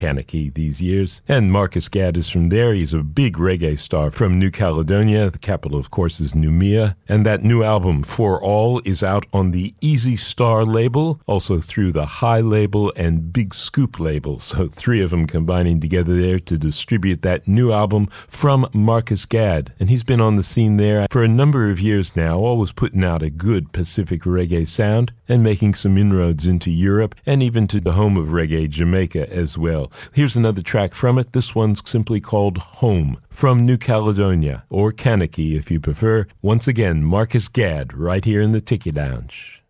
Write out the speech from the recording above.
Kanaki these years. And Marcus Gadd is from there. He's a big reggae star from New Caledonia. The capital, of course, is Noumea. And that new album, For All, is out on the Easy Star label, also through the High label and Big Scoop label. So three of them combining together there to distribute that new album from Marcus Gadd. And he's been on the scene there for a number of years now, always putting out a good Pacific reggae sound and making some inroads into Europe and even to the home of reggae, Jamaica, as well. Here's another track from it. This one's simply called Home, from New Caledonia, or Kanaki if you prefer. Once again, Marcus Gadd, right here in the Tiki Lounge.